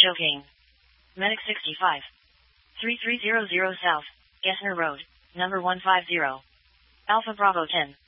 joking. Medic 65. 3300 South, Gessner Road, number 150. Alpha Bravo 10.